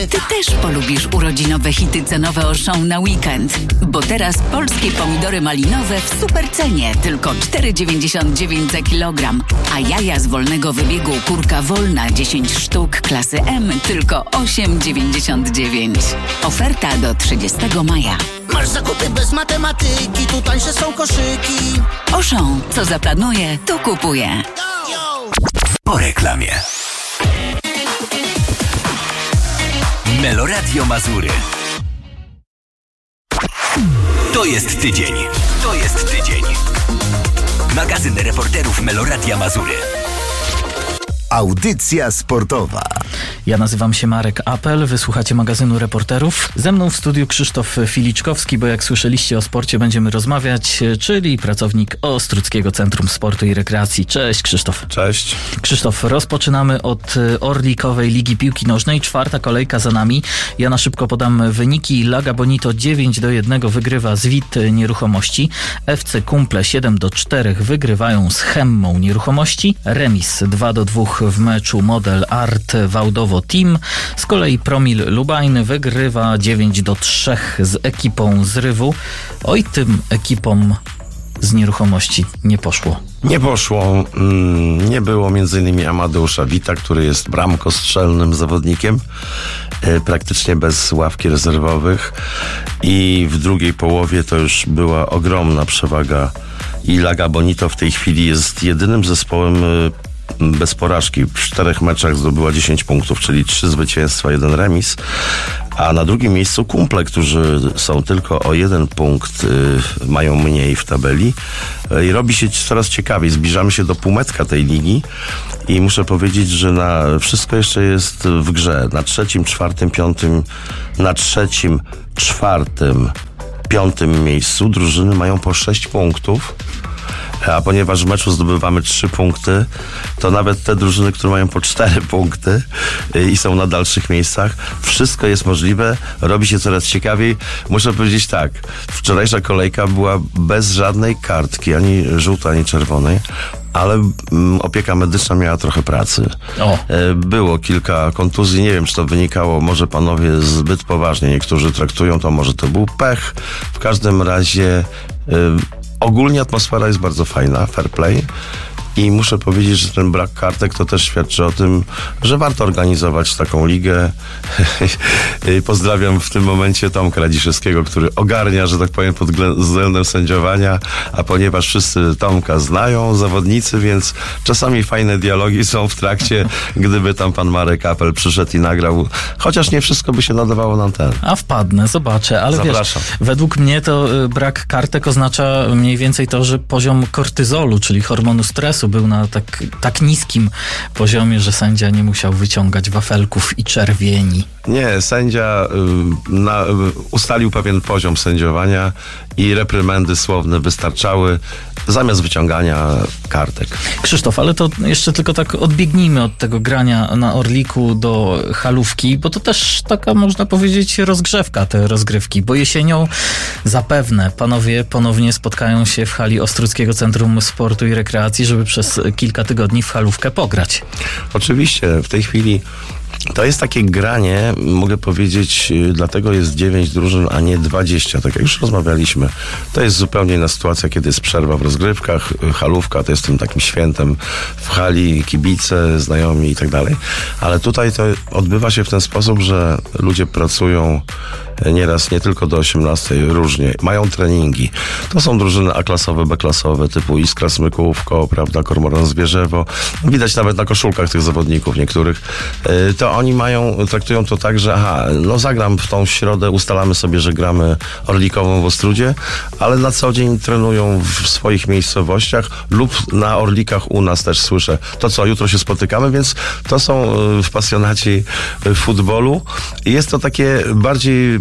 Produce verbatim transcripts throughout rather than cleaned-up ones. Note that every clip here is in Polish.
Ty też polubisz urodzinowe hity cenowe Auchan na weekend, bo teraz polskie pomidory malinowe w super cenie, tylko cztery dziewięćdziesiąt dziewięć za kilogram, a jaja z wolnego wybiegu kurka wolna dziesięć sztuk klasy M tylko osiem dziewięćdziesiąt dziewięć. Oferta do trzydziestego maja. Masz zakupy bez matematyki, tu tańsze są koszyki. Auchan, co zaplanuje, to kupuje. Po reklamie. Meloradio Mazury. To jest tydzień. To jest tydzień. Magazyn reporterów Meloradia Mazury. Audycja sportowa. Ja nazywam się Marek Apel, wysłuchacie magazynu reporterów. Ze mną w studiu Krzysztof Filiczkowski, bo jak słyszeliście, o sporcie będziemy rozmawiać, czyli pracownik Ostródzkiego Centrum Sportu i Rekreacji. Cześć Krzysztof. Cześć. Krzysztof, rozpoczynamy od Orlikowej Ligi Piłki Nożnej. Czwarta kolejka za nami. Ja na szybko podam wyniki. Laga Bonito dziewięć do jednego wygrywa z W I T Nieruchomości. F C Kumple siedem do czterech wygrywają z Hemmą Nieruchomości. Remis dwa do dwóch w meczu Model Art Wałdowo Team. Z kolei Promil Lubain wygrywa dziewięć do trzech z ekipą z Rywu. Oj, tym ekipom z nieruchomości nie poszło. Nie poszło. Nie było między innymi Amadeusza Wita, który jest bramkostrzelnym zawodnikiem, praktycznie bez ławki rezerwowych, i w drugiej połowie to już była ogromna przewaga i Laga Bonito w tej chwili jest jedynym zespołem bez porażki. W czterech meczach zdobyła dziesięć punktów, czyli trzy zwycięstwa, jeden remis. A na drugim miejscu Kumple, którzy są tylko o jeden punkt, y, mają mniej w tabeli. Y, I robi się coraz ciekawiej. Zbliżamy się do półmetka tej ligi i muszę powiedzieć, że na wszystko jeszcze jest w grze. Na trzecim, czwartym, piątym, na trzecim, czwartym, piątym miejscu drużyny mają po sześć punktów. A ponieważ w meczu zdobywamy trzy punkty, to nawet te drużyny, które mają po cztery punkty i są na dalszych miejscach, wszystko jest możliwe, robi się coraz ciekawiej. Muszę powiedzieć tak, wczorajsza kolejka była bez żadnej kartki, ani żółtej, ani czerwonej, ale mm, opieka medyczna miała trochę pracy. O. Było kilka kontuzji, nie wiem, czy to wynikało, może panowie zbyt poważnie, niektórzy traktują to, może to był pech. W każdym razie y, ogólnie atmosfera jest bardzo fajna, fair play. I muszę powiedzieć, że ten brak kartek to też świadczy o tym, że warto organizować taką ligę. Pozdrawiam w tym momencie Tomka Radziszewskiego, który ogarnia, że tak powiem, pod względem sędziowania, a ponieważ wszyscy Tomka znają, zawodnicy, więc czasami fajne dialogi są w trakcie, gdyby tam pan Marek Apel przyszedł i nagrał, chociaż nie wszystko by się nadawało na ten. A wpadnę, zobaczę, ale Zapraszam. Wiesz, według mnie to y, brak kartek oznacza mniej więcej to, że poziom kortyzolu, czyli hormonu stresu, był na tak, tak niskim poziomie, że sędzia nie musiał wyciągać wafelków i czerwieni. Nie, sędzia y, na, y, ustalił pewien poziom sędziowania i reprymendy słowne wystarczały zamiast wyciągania kartek. Krzysztof, ale to jeszcze tylko tak odbiegnijmy od tego grania na Orliku do halówki, bo to też taka, można powiedzieć, rozgrzewka, te rozgrywki, bo jesienią zapewne panowie ponownie spotkają się w hali Ostródzkiego Centrum Sportu i Rekreacji, żeby przez kilka tygodni w halówkę pograć. Oczywiście, w tej chwili to jest takie granie, mogę powiedzieć, dlatego jest dziewięć drużyn, a nie dwadzieścia, tak jak już rozmawialiśmy. To jest zupełnie inna sytuacja, kiedy jest przerwa w rozgrywkach, halówka to jest tym takim świętem w hali, kibice, znajomi i tak dalej. Ale tutaj to odbywa się w ten sposób, że ludzie pracują nieraz nie tylko do osiemnastej, różnie. Mają treningi. To są drużyny A-klasowe, B-klasowe, typu Iskra Smykówko, prawda, Kormoran Zwierzewo. Widać nawet na koszulkach tych zawodników niektórych. To oni mają, traktują to tak, że aha, no zagram w tą środę, ustalamy sobie, że gramy Orlikową w Ostródzie, ale na co dzień trenują w swoich miejscowościach lub na Orlikach u nas też słyszę. To co, jutro się spotykamy, więc to są pasjonaci futbolu. Jest to takie bardziej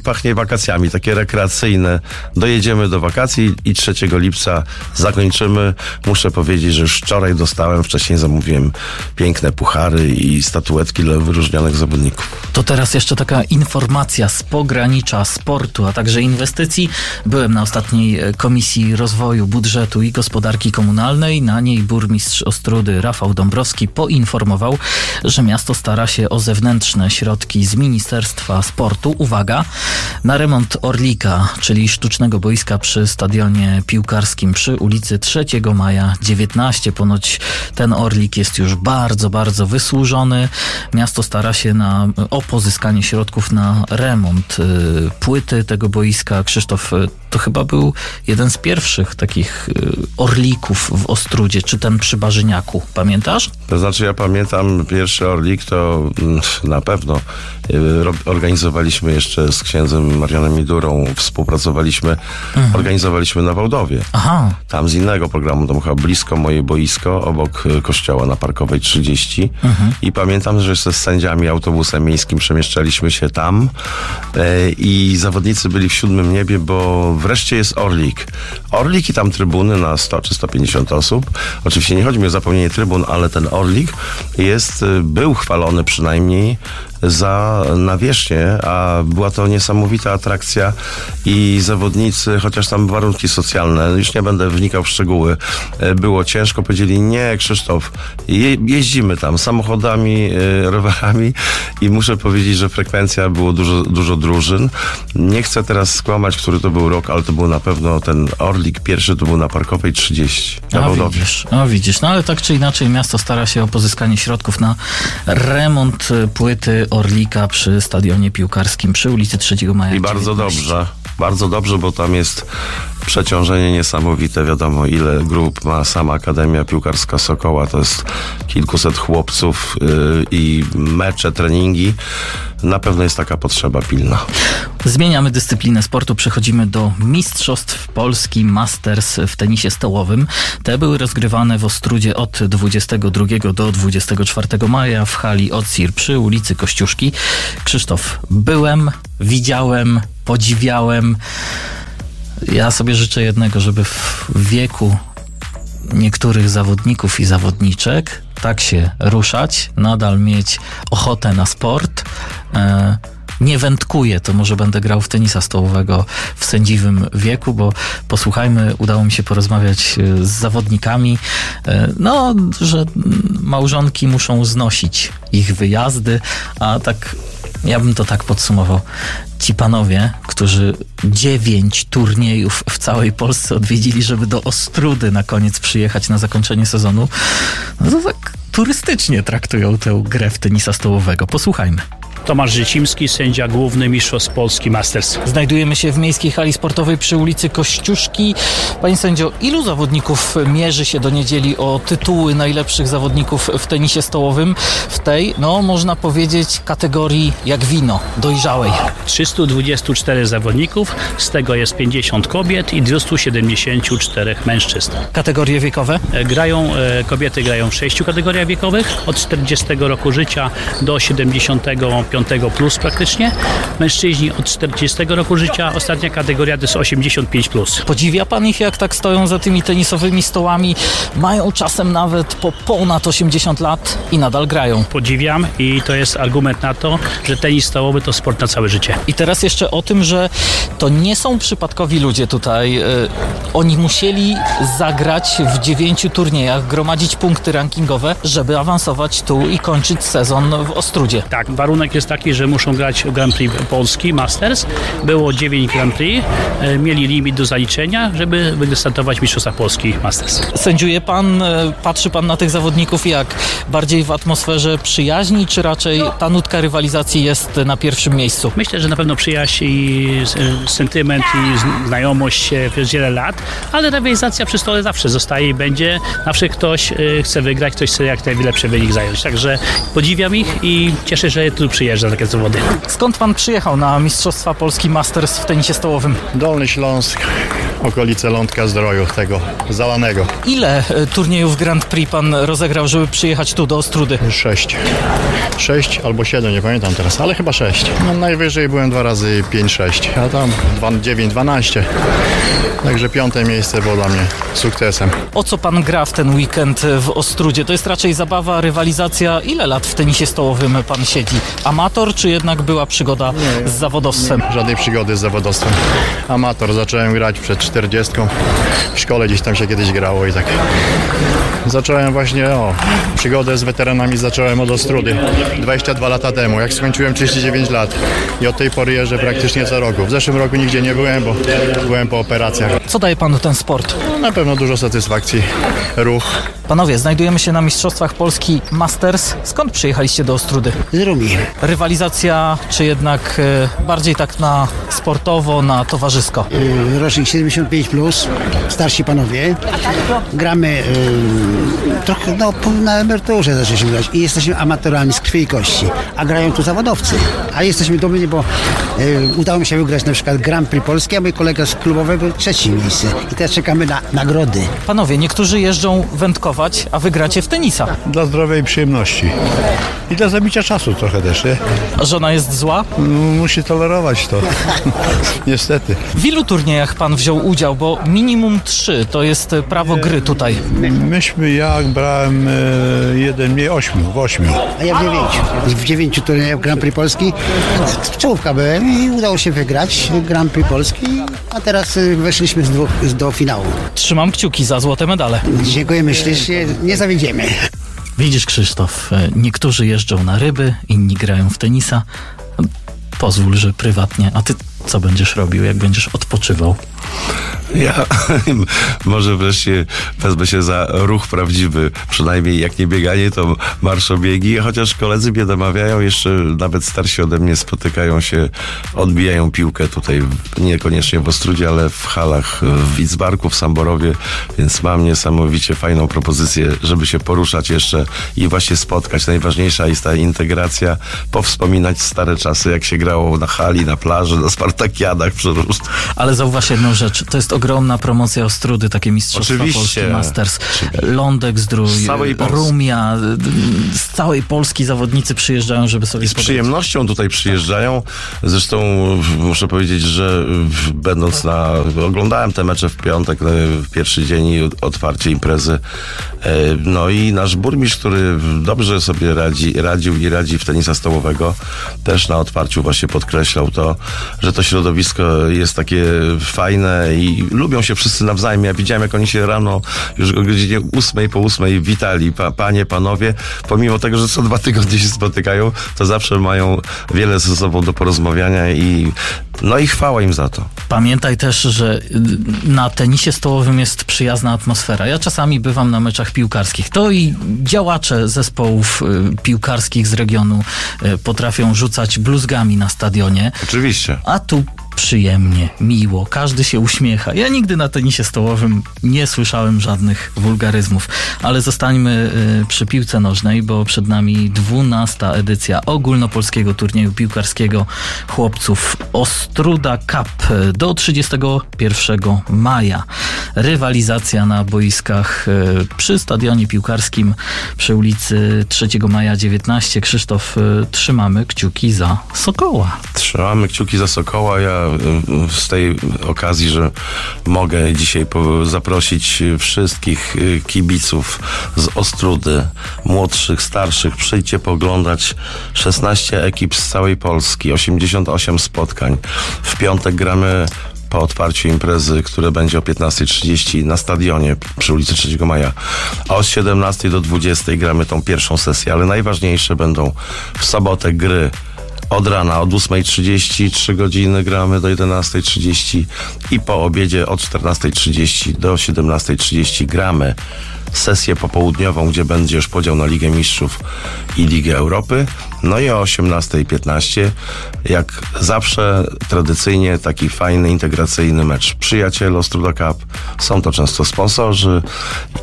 pachnie wakacjami, takie rekreacyjne. Dojedziemy do wakacji i trzeciego lipca zakończymy. Muszę powiedzieć, że już wczoraj dostałem, wcześniej zamówiłem piękne puchary i statuetki dla wyróżnionych zawodników. To teraz jeszcze taka informacja z pogranicza sportu, a także inwestycji. Byłem na ostatniej Komisji Rozwoju Budżetu i Gospodarki Komunalnej. Na niej burmistrz Ostródy Rafał Dąbrowski poinformował, że miasto stara się o zewnętrzne środki z Ministerstwa Sportu. Uwaga, na remont Orlika, czyli sztucznego boiska przy stadionie piłkarskim przy ulicy trzeciego maja dziewiętnaście. Ponoć ten Orlik jest już bardzo, bardzo wysłużony. Miasto stara się na, o pozyskanie środków na remont y, płyty tego boiska. Krzysztof, y, to chyba był jeden z pierwszych takich y, Orlików w Ostródzie, czy ten przy Barzyniaku, pamiętasz? To znaczy ja pamiętam pierwszy Orlik, to na pewno organizowaliśmy jeszcze z księdzem Marianem Midurą, współpracowaliśmy, mhm. organizowaliśmy na Wałdowie. Aha. Tam z innego programu, to chyba blisko moje boisko, obok kościoła na Parkowej trzydzieści. Mhm. I pamiętam, że jeszcze z sędziami autobusem miejskim przemieszczaliśmy się tam e, i zawodnicy byli w siódmym niebie, bo wreszcie jest Orlik. Orlik i tam trybuny na sto czy sto pięćdziesiąt osób. Oczywiście nie chodzi mi o zapełnienie trybun, ale ten Orlik jest, był chwalony przynajmniej za nawierzchnię, a była to niesamowita atrakcja i zawodnicy, chociaż tam warunki socjalne, już nie będę wnikał w szczegóły, było ciężko, powiedzieli: nie, Krzysztof, je, jeździmy tam samochodami, rowerami i muszę powiedzieć, że frekwencja było dużo, dużo drużyn. Nie chcę teraz skłamać, który to był rok, ale to był na pewno ten Orlik pierwszy, to był na Parkowej trzydzieści. Na a widzisz, a widzisz, no ale tak czy inaczej miasto stara się o pozyskanie środków na remont płyty Orlika przy stadionie piłkarskim przy ulicy trzeciego maja. I bardzo dobrze, bardzo dobrze, bo tam jest przeciążenie niesamowite. Wiadomo, ile grup ma sama Akademia Piłkarska Sokoła. To jest kilkuset chłopców yy, i mecze, treningi. Na pewno jest taka potrzeba pilna. Zmieniamy dyscyplinę sportu, przechodzimy do Mistrzostw Polski Masters w tenisie stołowym. Te były rozgrywane w Ostródzie od dwudziestego drugiego do dwudziestego czwartego maja w hali Otsir przy ulicy Kościuszki. Krzysztof, byłem, widziałem, podziwiałem. Ja sobie życzę jednego, żeby w wieku niektórych zawodników i zawodniczek tak się ruszać, nadal mieć ochotę na sport. E, nie wędkuję, to może będę grał w tenisa stołowego w sędziwym wieku, bo posłuchajmy, udało mi się porozmawiać z zawodnikami, e, no, że małżonki muszą znosić ich wyjazdy, a tak ja bym to tak podsumował. Ci panowie, którzy dziewięć turniejów w całej Polsce odwiedzili, żeby do Ostródy na koniec przyjechać na zakończenie sezonu, no to tak turystycznie traktują tę grę w tenisa stołowego. Posłuchajmy. Tomasz Życimski, sędzia główny Mistrzostw Polski Masters. Znajdujemy się w miejskiej hali sportowej przy ulicy Kościuszki. Panie sędzio, ilu zawodników mierzy się do niedzieli o tytuły najlepszych zawodników w tenisie stołowym w tej, no można powiedzieć, kategorii jak wino, dojrzałej? trzysta dwadzieścia cztery zawodników, z tego jest pięćdziesiąt kobiet i dwieście siedemdziesiąt cztery mężczyzn. Kategorie wiekowe? Grają, kobiety grają w sześciu kategoriach wiekowych, od czterdziestego roku życia do siedemdziesiątego piątego plus praktycznie. Mężczyźni od czterdziestego roku życia, ostatnia kategoria to jest osiemdziesiąt pięć plus. Podziwia pan ich, jak tak stoją za tymi tenisowymi stołami, mają czasem nawet po ponad osiemdziesiąt lat i nadal grają? Podziwiam i to jest argument na to, że tenis stołowy to sport na całe życie. I teraz jeszcze o tym, że to nie są przypadkowi ludzie tutaj. Yy, oni musieli zagrać w dziewięciu turniejach, gromadzić punkty rankingowe, żeby awansować tu i kończyć sezon w Ostródzie. Tak, warunek jest taki, że muszą grać Grand Prix Polski Masters. Było dziewięć Grand Prix, yy, mieli limit do zaliczenia, żeby wystartować w Mistrzostwach Polski Masters. Sędziuje pan, yy, patrzy pan na tych zawodników jak? Bardziej w atmosferze przyjaźni, czy raczej ta nutka rywalizacji jest na pierwszym miejscu? Myślę, że na pewno przyjaźń i sentyment i znajomość przez wiele lat, ale rywalizacja przy stole zawsze zostaje i będzie. Zawsze ktoś chce wygrać, ktoś chce jak najlepszy wynik zająć. Także podziwiam ich i cieszę się, że tu przyjeżdża na takie zawody. Skąd pan przyjechał na Mistrzostwa Polski Masters w tenisie stołowym? Dolny Śląsk. okolice Lądka Zdroju, tego zalanego. Ile e, turniejów Grand Prix pan rozegrał, żeby przyjechać tu do Ostródy? Sześć. Sześć albo siedem, nie pamiętam teraz, ale chyba sześć. No, najwyżej byłem dwa razy pięć, sześć, a tam dwa, dziewięć, dwanaście. Także piąte miejsce było dla mnie sukcesem. O co pan gra w ten weekend w Ostródzie? To jest raczej zabawa, rywalizacja. Ile lat w tenisie stołowym pan siedzi? Amator, czy jednak była przygoda z zawodowstwem? Nie, żadnej przygody z zawodowstwem. Amator. Zacząłem grać przed czterdziestką. W szkole gdzieś tam się kiedyś grało i tak. Zacząłem właśnie, o, przygodę z weteranami zacząłem od Ostródy dwadzieścia dwa lata temu, jak skończyłem trzydzieści dziewięć lat i od tej pory jeżdżę praktycznie co roku. W zeszłym roku nigdzie nie byłem, bo byłem po operacjach. Co daje panu ten sport? No, na pewno dużo satysfakcji, ruch. Panowie, znajdujemy się na Mistrzostwach Polski Masters. Skąd przyjechaliście do Ostródy? Z Rumi. Rywalizacja, czy jednak e, bardziej tak na sportowo, na towarzysko? Yy, rocznik siedemdziesiąt pięć plus, starsi panowie. Gramy yy, trochę no, na emeryturze zaczęliśmy grać i jesteśmy amatorami z krwi i kości, a grają tu zawodowcy. A jesteśmy dumni, bo yy, udało mi się wygrać na przykład Grand Prix Polski, a mój kolega z klubowego trzecie miejsce. I teraz czekamy na nagrody. Panowie, niektórzy jeżdżą wędkować, a wy gracie w tenisa. Dla zdrowia i przyjemności. I dla zabicia czasu trochę też, nie? A żona jest zła? Musi tolerować to. Niestety. W ilu turniejach pan wziął udział? Bo minimum trzy to jest prawo gry tutaj. Myśmy, ja brałem e, jeden, nie, ośmiu, w ośmiu. A ja w dziewięciu. W dziewięciu turniejach Grand Prix Polski. W czołówka byłem i udało się wygrać Grand Prix Polski, a teraz y, weszliśmy z dwóch, z, do finału. Trzymam kciuki za złote medale. Dziękujemy ślicznie, nie zawiedziemy. Widzisz, Krzysztof, niektórzy jeżdżą na ryby, inni grają w tenisa. Pozwól, że prywatnie. A ty co będziesz robił, jak będziesz odpoczywał? Ja może wreszcie wezmę się za ruch prawdziwy, przynajmniej jak nie bieganie, to marszobiegi, chociaż koledzy mnie namawiają, jeszcze nawet starsi ode mnie spotykają się, odbijają piłkę tutaj, niekoniecznie w Ostródzie, ale w halach w Widzbarku, w Samborowie, więc mam niesamowicie fajną propozycję, żeby się poruszać jeszcze i właśnie spotkać. Najważniejsza jest ta integracja, powspominać stare czasy, jak się grało na hali, na plaży, na Spartakiadach przeróżnych. Ale zauważ jedną rzecz, to jest ogromna promocja Ostródy, takie Mistrzostwa Oczywiście. Polski Masters. Oczywiście. Lądek Zdrój, Z całej Polski. Rumia, z całej Polski zawodnicy przyjeżdżają, żeby sobie I z pogadać. przyjemnością tutaj przyjeżdżają. Zresztą muszę powiedzieć, że będąc na... Oglądałem te mecze w piątek, w pierwszy dzień otwarcie imprezy. No i nasz burmistrz, który dobrze sobie radzi, radził i radzi w tenisa stołowego, też na otwarciu właśnie podkreślał to, że to środowisko jest takie fajne i lubią się wszyscy nawzajem. Ja widziałem, jak oni się rano już o godzinie ósmej po ósmej witali. Pa, panie, panowie, pomimo tego, że co dwa tygodnie się spotykają, to zawsze mają wiele ze sobą do porozmawiania i no i chwała im za to. Pamiętaj też, że na tenisie stołowym jest przyjazna atmosfera. Ja czasami bywam na meczach piłkarskich. To i działacze zespołów y, piłkarskich z regionu y, potrafią rzucać bluzgami na stadionie. Oczywiście. A tu przyjemnie, miło, każdy się uśmiecha. Ja nigdy na tenisie stołowym nie słyszałem żadnych wulgaryzmów, ale zostańmy y, przy piłce nożnej, bo przed nami dwunasta edycja ogólnopolskiego turnieju piłkarskiego chłopców Ostróda Cup do trzydziestego pierwszego maja. Rywalizacja na boiskach y, przy stadionie piłkarskim przy ulicy trzeciego maja dziewiętnaście. Krzysztof, y, trzymamy kciuki za Sokoła. Trzymamy kciuki za Sokoła. Ja z tej okazji, że mogę dzisiaj zaprosić wszystkich kibiców z Ostródy, młodszych, starszych. Przyjdźcie pooglądać szesnaście ekip z całej Polski, osiemdziesiąt osiem spotkań. W piątek gramy po otwarciu imprezy, które będzie o piętnasta trzydzieści na stadionie przy ulicy trzeciego maja. A od siedemnastej do dwudziestej gramy tą pierwszą sesję, ale najważniejsze będą w sobotę gry od rana, od ósmej trzydzieści, trzy godziny gramy do jedenastej trzydzieści i po obiedzie od czternastej trzydzieści do siedemnastej trzydzieści gramy sesję popołudniową, gdzie będzie już podział na Ligę Mistrzów i Ligę Europy. No i o osiemnastej piętnaście, jak zawsze tradycyjnie taki fajny, integracyjny mecz. Przyjaciele Ostróda Cup, są to często sponsorzy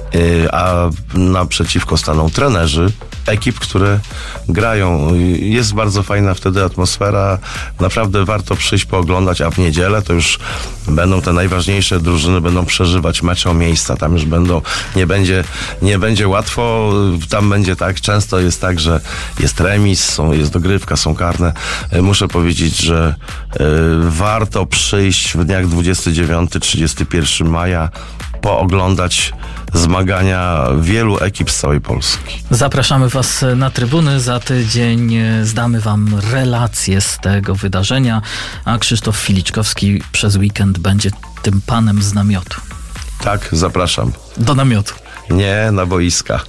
a naprzeciwko staną trenerzy ekip, które grają. Jest bardzo fajna wtedy atmosfera. Naprawdę warto przyjść, pooglądać, a w niedzielę to już będą te najważniejsze drużyny, będą przeżywać mecze o miejsca. Tam już będą, nie będzie, nie będzie łatwo. Tam będzie tak, często jest tak, że jest remis, są, jest dogrywka, są karne. Muszę powiedzieć, że y, warto przyjść w dniach dwudziestego dziewiątego do trzydziestego pierwszego maja, pooglądać zmagania wielu ekip z całej Polski. Zapraszamy Was na trybuny. Za tydzień zdamy Wam relację z tego wydarzenia, a Krzysztof Filiczkowski przez weekend będzie tym panem z namiotu. Tak, zapraszam. Do namiotu. Nie, na boiska.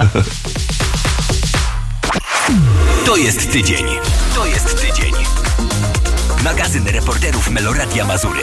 To jest tydzień. To jest tydzień. Magazyn reporterów Meloradia Mazury.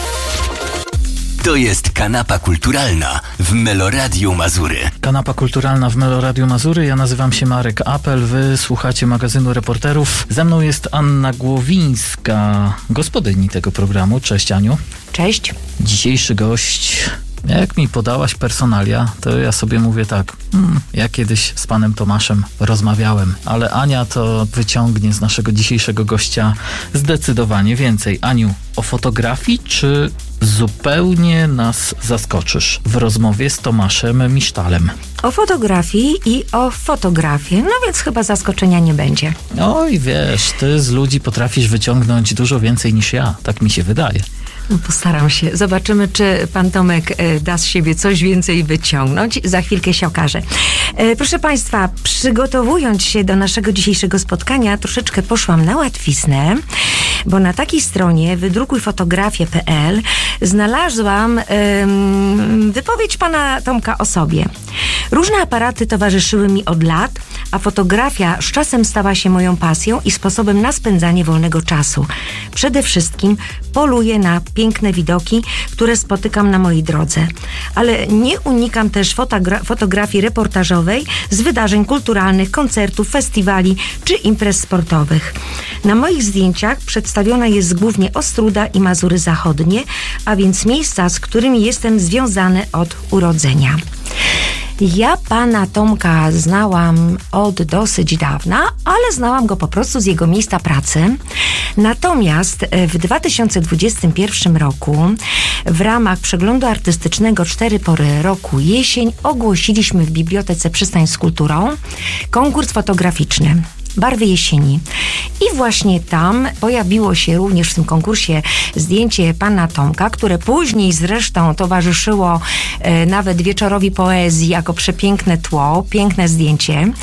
To jest kanapa kulturalna w Meloradiu Mazury. Kanapa kulturalna w Meloradiu Mazury. Ja nazywam się Marek Apel. Wy słuchacie magazynu reporterów. Ze mną jest Anna Głowińska, gospodyni tego programu. Cześć, Aniu. Cześć. Dzisiejszy gość... Jak mi podałaś personalia, to ja sobie mówię tak, hmm, ja kiedyś z panem Tomaszem rozmawiałem, ale Ania to wyciągnie z naszego dzisiejszego gościa zdecydowanie więcej. Aniu, o fotografii czy zupełnie nas zaskoczysz w rozmowie z Tomaszem Misztalem? O fotografii i o fotografię, no więc chyba zaskoczenia nie będzie. Oj, wiesz, ty z ludzi potrafisz wyciągnąć dużo więcej niż ja, tak mi się wydaje. No, postaram się. Zobaczymy, czy pan Tomek e, da z siebie coś więcej wyciągnąć. Za chwilkę się okaże. E, proszę państwa, przygotowując się do naszego dzisiejszego spotkania, troszeczkę poszłam na łatwiznę, bo na takiej stronie wydrukuj fotografię kropka pe el znalazłam e, wypowiedź pana Tomka o sobie. Różne aparaty towarzyszyły mi od lat, a fotografia z czasem stała się moją pasją i sposobem na spędzanie wolnego czasu. Przede wszystkim poluję na piękne widoki, które spotykam na mojej drodze. Ale nie unikam też fotogra- fotografii reportażowej z wydarzeń kulturalnych, koncertów, festiwali czy imprez sportowych. Na moich zdjęciach przedstawiona jest głównie Ostróda i Mazury Zachodnie, a więc miejsca, z którymi jestem związany od urodzenia. Ja pana Tomka znałam od dosyć dawna, ale znałam go po prostu z jego miejsca pracy. Natomiast w dwa tysiące dwudziestym pierwszym roku w ramach przeglądu artystycznego Cztery Pory Roku Jesień ogłosiliśmy w Bibliotece Przystań z Kulturą konkurs fotograficzny Barwy Jesieni. I właśnie tam pojawiło się również w tym konkursie zdjęcie pana Tomka, które później zresztą towarzyszyło e, nawet wieczorowi poezji jako przepiękne tło, piękne zdjęcie.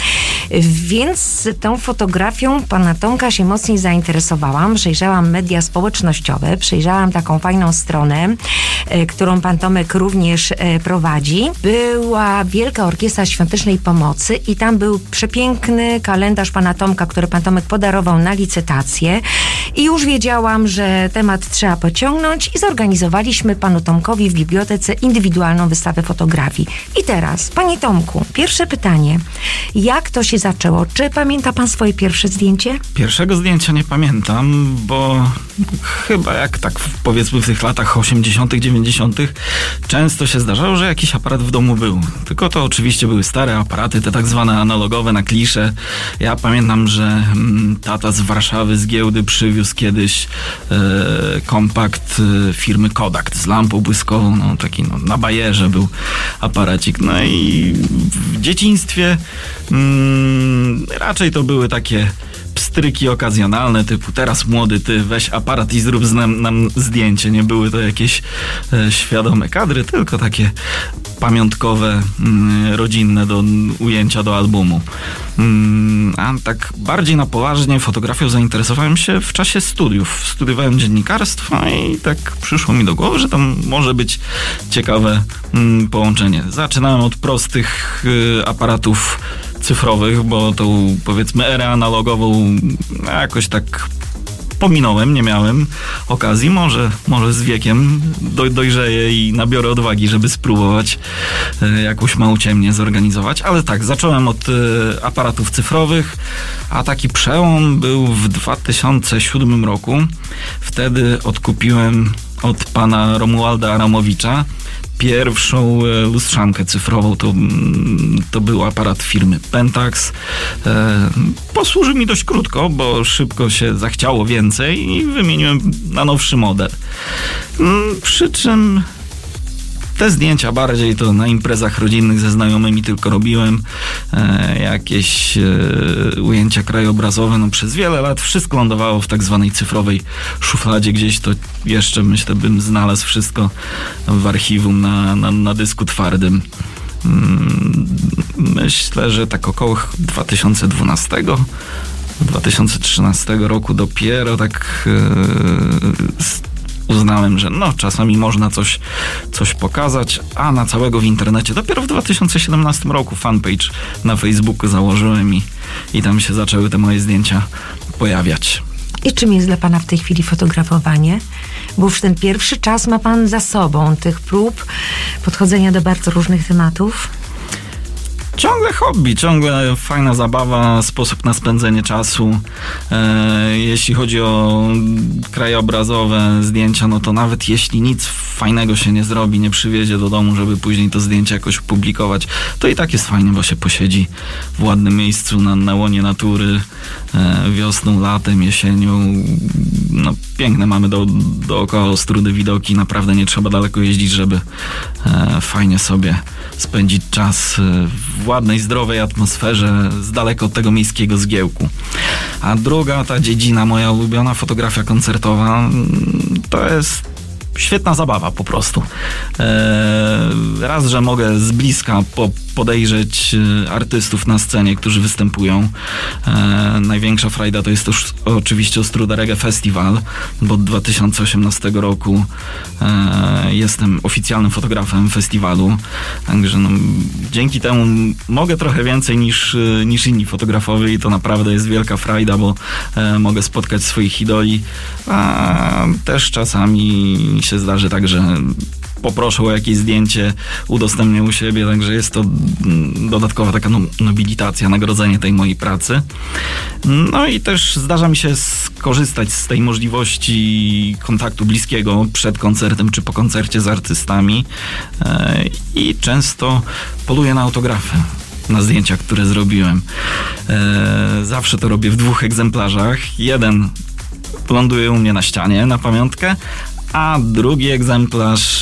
Więc tą fotografią pana Tomka się mocniej zainteresowałam. Przejrzałam media społecznościowe, przejrzałam taką fajną stronę, e, którą pan Tomek również e, prowadzi. Była Wielka Orkiestra Świątecznej Pomocy i tam był przepiękny kalendarz pana Tomka, który pan Tomek podarował na licytację i już wiedziałam, że temat trzeba pociągnąć i zorganizowaliśmy panu Tomkowi w bibliotece indywidualną wystawę fotografii. I teraz, panie Tomku, pierwsze pytanie. Jak to się zaczęło? Czy pamięta pan swoje pierwsze zdjęcie? Pierwszego zdjęcia nie pamiętam, bo chyba jak tak powiedzmy w tych latach osiemdziesiątych, dziewięćdziesiątych często się zdarzało, że jakiś aparat w domu był. Tylko to oczywiście były stare aparaty, te tak zwane analogowe na klisze. Ja pamiętam, że mm, tata z Warszawy, z giełdy przywiózł kiedyś e, kompakt e, firmy Kodak z lampą błyskową, no taki no, na bajerze był aparacik. No i w dzieciństwie mm, raczej to były takie pstryki okazjonalne, typu teraz młody ty weź aparat i zrób nam, nam zdjęcie. Nie były to jakieś e, świadome kadry, tylko takie pamiątkowe, mm, rodzinne do ujęcia do albumu. Mm, a tak bardziej na poważnie fotografią zainteresowałem się w czasie studiów. Studiowałem dziennikarstwo i tak przyszło mi do głowy, że tam może być ciekawe mm, połączenie. Zaczynałem od prostych y, aparatów cyfrowych, bo tą powiedzmy erę analogową jakoś tak pominąłem, nie miałem okazji. Może, może z wiekiem doj, dojrzeję i nabiorę odwagi, żeby spróbować e, jakąś małą ciemnię zorganizować. Ale tak, zacząłem od e, aparatów cyfrowych, a taki przełom był w dwa tysiące siódmym roku. Wtedy odkupiłem od pana Romualda Aramowicza pierwszą lustrzankę cyfrową. To, to był aparat firmy Pentax. Posłużył mi dość krótko, bo szybko się zachciało więcej i wymieniłem na nowszy model. Przy czym te zdjęcia bardziej to na imprezach rodzinnych ze znajomymi tylko robiłem. E, jakieś e, ujęcia krajobrazowe. No przez wiele lat wszystko lądowało w tak zwanej cyfrowej szufladzie. Gdzieś to jeszcze, myślę, bym znalazł wszystko w archiwum na, na, na dysku twardym. Myślę, że tak około dwa tysiące dwunastego dwa tysiące trzynastego roku dopiero tak e, uznałem, że no czasami można coś, coś pokazać, a na całego w internecie dopiero w dwa tysiące siedemnastym roku fanpage na Facebooku założyłem i, i tam się zaczęły te moje zdjęcia pojawiać. I czym jest dla pana w tej chwili fotografowanie? Bo już ten pierwszy czas ma pan za sobą tych prób podchodzenia do bardzo różnych tematów. Ciągle hobby, ciągle fajna zabawa, sposób na spędzenie czasu. E, jeśli chodzi o krajobrazowe zdjęcia, no to nawet jeśli nic fajnego się nie zrobi, nie przywiezie do domu, żeby później to zdjęcie jakoś opublikować, to i tak jest fajnie, bo się posiedzi w ładnym miejscu na, na łonie natury, e, wiosną, latem, jesienią. No, piękne mamy do, dookoła Ostródy widoki, naprawdę nie trzeba daleko jeździć, żeby e, fajnie sobie spędzić czas w ładnej, zdrowej atmosferze, z daleko od tego miejskiego zgiełku. A druga ta dziedzina, moja ulubiona, fotografia koncertowa, to jest świetna zabawa po prostu. Raz, że mogę z bliska po, podejrzeć artystów na scenie, którzy występują. Największa frajda to jest to oczywiście Ostróda Reggae Festival, bo od dwa tysiące osiemnastego roku jestem oficjalnym fotografem festiwalu. Także no, dzięki temu mogę trochę więcej niż, niż inni fotografowie i to naprawdę jest wielka frajda, bo mogę spotkać swoich idoli, a też czasami się zdarzy tak, że poproszę o jakieś zdjęcie, udostępnię u siebie, także jest to dodatkowa taka nobilitacja, nagrodzenie tej mojej pracy. No i też zdarza mi się skorzystać z tej możliwości kontaktu bliskiego przed koncertem czy po koncercie z artystami i często poluję na autografy, na zdjęcia, które zrobiłem. Zawsze to robię w dwóch egzemplarzach. Jeden ląduje u mnie na ścianie na pamiątkę, a drugi egzemplarz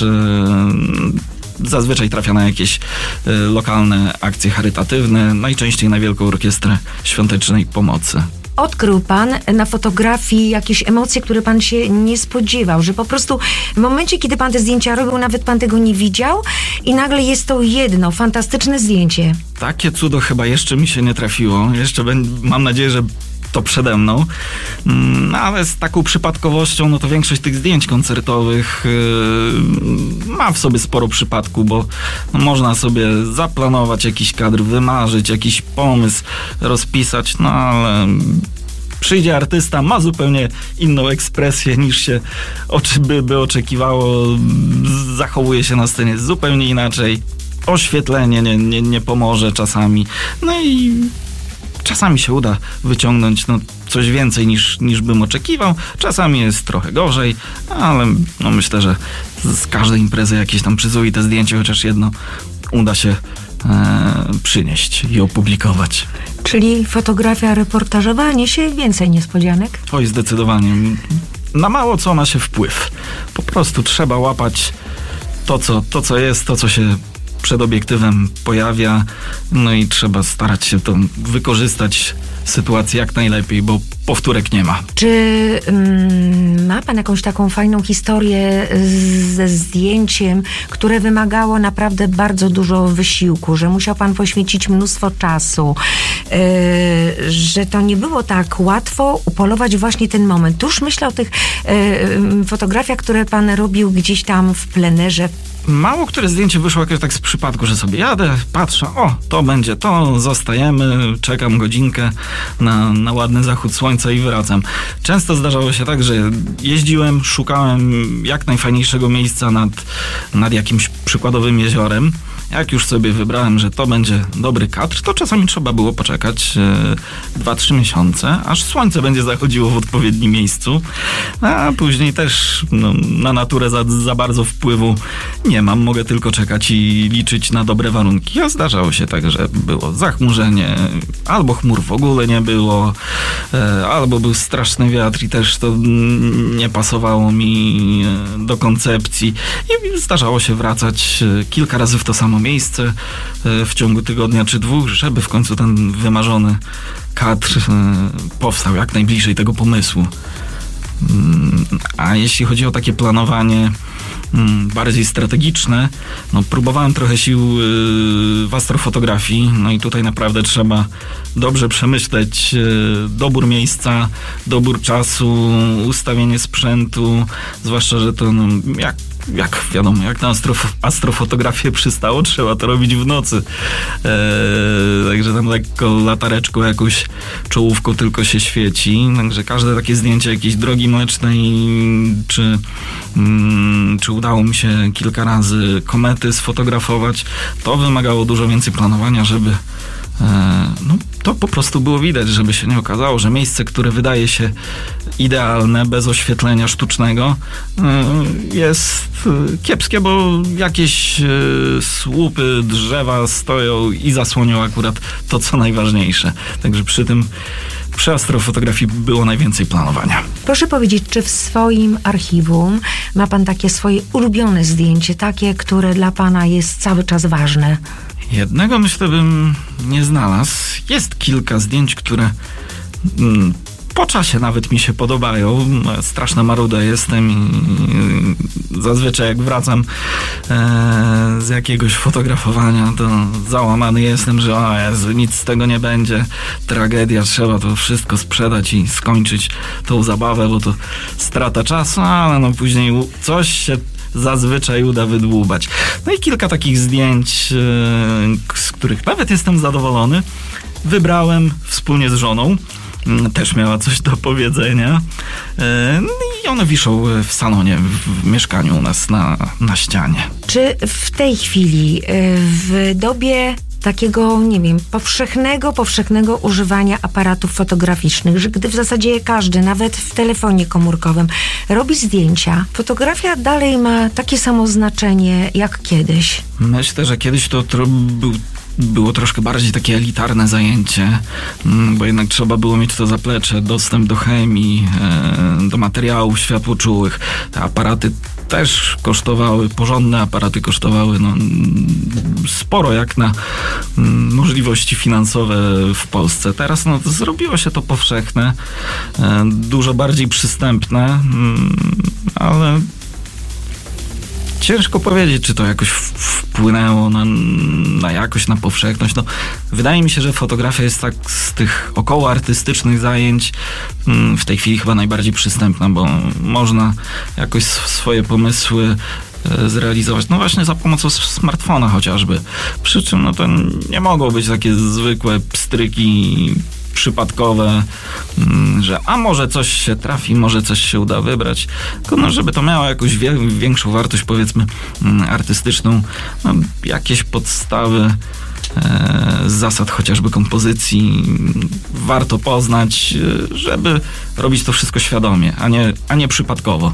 yy, zazwyczaj trafia na jakieś yy, lokalne akcje charytatywne, najczęściej na Wielką Orkiestrę Świątecznej Pomocy. Odkrył pan na fotografii jakieś emocje, które pan się nie spodziewał, że po prostu w momencie, kiedy pan te zdjęcia robił, nawet pan tego nie widział i nagle jest to jedno fantastyczne zdjęcie. Takie cudo chyba jeszcze mi się nie trafiło. Jeszcze mam nadzieję, że to przede mną, no, ale z taką przypadkowością, no to większość tych zdjęć koncertowych yy, ma w sobie sporo przypadku, bo no, można sobie zaplanować jakiś kadr, wymarzyć jakiś pomysł, rozpisać, no ale przyjdzie artysta, ma zupełnie inną ekspresję niż się oczy by, by oczekiwało, zachowuje się na scenie zupełnie inaczej, oświetlenie nie, nie, nie pomoże czasami, no i czasami się uda wyciągnąć no, coś więcej niż, niż bym oczekiwał. Czasami jest trochę gorzej, ale no, myślę, że z każdej imprezy jakieś tam przyzwoite zdjęcie, chociaż jedno uda się e, przynieść i opublikować. Czyli fotografia reportażowa niesie więcej niespodzianek? Oj, zdecydowanie. Na mało co ma się wpływ. Po prostu trzeba łapać to, co, to, co jest, to, co się przed obiektywem pojawia, no i trzeba starać się to wykorzystać sytuację jak najlepiej, bo powtórek nie ma. Czy mm, ma pan jakąś taką fajną historię ze zdjęciem, które wymagało naprawdę bardzo dużo wysiłku, że musiał pan poświęcić mnóstwo czasu, yy, że to nie było tak łatwo upolować właśnie ten moment? Tuż myślę o tych yy, fotografiach, które pan robił gdzieś tam w plenerze. Mało które zdjęcie wyszło jakoś tak z przypadku, że sobie jadę, patrzę, o, to będzie to, zostajemy, czekam godzinkę na, na ładny zachód słońca i wracam. Często zdarzało się tak, że jeździłem, szukałem jak najfajniejszego miejsca nad, nad jakimś przykładowym jeziorem jak już sobie wybrałem, że to będzie dobry kadr, to czasami trzeba było poczekać dwa trzy miesiące, aż słońce będzie zachodziło w odpowiednim miejscu, a później też no, na naturę za, za bardzo wpływu nie mam, mogę tylko czekać i liczyć na dobre warunki. A zdarzało się tak, że było zachmurzenie, albo chmur w ogóle nie było, albo był straszny wiatr i też to nie pasowało mi do koncepcji i zdarzało się wracać kilka razy w to samo miejsce w ciągu tygodnia czy dwóch, żeby w końcu ten wymarzony kadr powstał jak najbliżej tego pomysłu. A jeśli chodzi o takie planowanie bardziej strategiczne, no próbowałem trochę sił w astrofotografii, no i tutaj naprawdę trzeba dobrze przemyśleć dobór miejsca, dobór czasu, ustawienie sprzętu, zwłaszcza, że to no, jak jak wiadomo, jak na astrof- astrofotografię przystało, trzeba to robić w nocy. Eee, także tam lekko latareczką, jakąś czołówką tylko się świeci. Także każde takie zdjęcie jakiejś drogi mlecznej, czy, mm, czy udało mi się kilka razy komety sfotografować, to wymagało dużo więcej planowania, żeby no to po prostu było widać, żeby się nie okazało, że miejsce, które wydaje się idealne, bez oświetlenia sztucznego, jest kiepskie, bo jakieś słupy, drzewa stoją i zasłonią akurat to, co najważniejsze. Także przy tym przy astrofotografii było najwięcej planowania. Proszę powiedzieć, czy w swoim archiwum ma pan takie swoje ulubione zdjęcie, takie, które dla pana jest cały czas ważne? Jednego myślę bym nie znalazł. Jest kilka zdjęć, które mm, po czasie nawet mi się podobają. Straszna maruda jestem i zazwyczaj jak wracam e, z jakiegoś fotografowania, to załamany jestem, że o Jezu, nic z tego nie będzie. Tragedia, trzeba to wszystko sprzedać i skończyć tą zabawę, bo to strata czasu, ale no później coś się zazwyczaj uda wydłubać. No i kilka takich zdjęć, z których nawet jestem zadowolony, wybrałem wspólnie z żoną. Też miała coś do powiedzenia. I one wiszą w salonie, w mieszkaniu u nas na, na ścianie. Czy w tej chwili, w dobie takiego, nie wiem, powszechnego, powszechnego używania aparatów fotograficznych, że gdy w zasadzie każdy, nawet w telefonie komórkowym, robi zdjęcia, fotografia dalej ma takie samo znaczenie jak kiedyś? Myślę, że kiedyś to tro- był było troszkę bardziej takie elitarne zajęcie, bo jednak trzeba było mieć to zaplecze, dostęp do chemii, do materiałów światłoczułych. Te aparaty też kosztowały, porządne aparaty kosztowały no, sporo jak na możliwości finansowe w Polsce. Teraz no, zrobiło się to powszechne, dużo bardziej przystępne, ale ciężko powiedzieć, czy to jakoś wpłynęło na, na jakość, na powszechność. No, wydaje mi się, że fotografia jest tak z tych około artystycznych zajęć w tej chwili chyba najbardziej przystępna, bo można jakoś swoje pomysły zrealizować, no właśnie za pomocą smartfona chociażby. Przy czym no to nie mogą być takie zwykłe pstryki przypadkowe, że a może coś się trafi, może coś się uda wybrać, tylko no, żeby to miało jakąś wie, większą wartość, powiedzmy artystyczną, no, jakieś podstawy e, zasad chociażby kompozycji warto poznać, żeby robić to wszystko świadomie, a nie, a nie przypadkowo.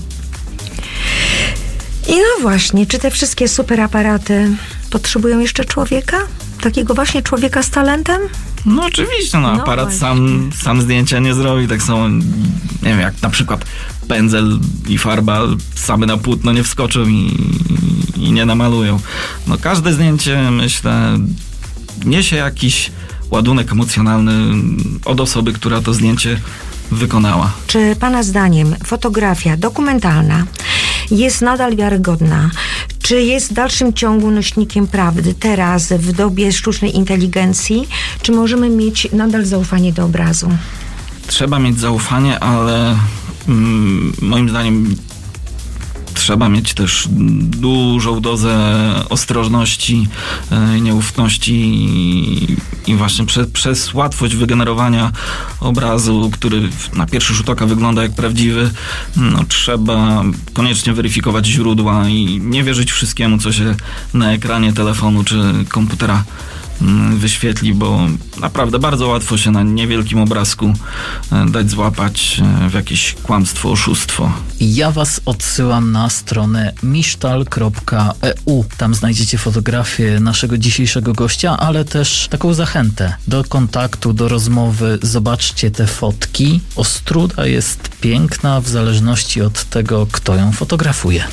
I no właśnie, czy te wszystkie super aparaty potrzebują jeszcze człowieka? Takiego właśnie człowieka z talentem? No oczywiście, no, no aparat sam, sam zdjęcia nie zrobi, tak samo, nie wiem, jak na przykład pędzel i farba same na płótno nie wskoczą i, i nie namalują. No każde zdjęcie, myślę, niesie jakiś ładunek emocjonalny od osoby, która to zdjęcie wykonała. Czy pana zdaniem fotografia dokumentalna jest nadal wiarygodna? Czy jest w dalszym ciągu nośnikiem prawdy teraz, w dobie sztucznej inteligencji? Czy możemy mieć nadal zaufanie do obrazu? Trzeba mieć zaufanie, ale mm, moim zdaniem trzeba mieć też dużą dozę ostrożności, nieufności i, i właśnie prze, przez łatwość wygenerowania obrazu, który na pierwszy rzut oka wygląda jak prawdziwy, no, trzeba koniecznie weryfikować źródła i nie wierzyć wszystkiemu, co się na ekranie telefonu czy komputera wyświetli, bo naprawdę bardzo łatwo się na niewielkim obrazku dać złapać w jakieś kłamstwo, oszustwo. Ja was odsyłam na stronę misztal kropka e u. Tam znajdziecie fotografię naszego dzisiejszego gościa, ale też taką zachętę do kontaktu, do rozmowy. Zobaczcie te fotki. Ostróda jest piękna w zależności od tego, kto ją fotografuje.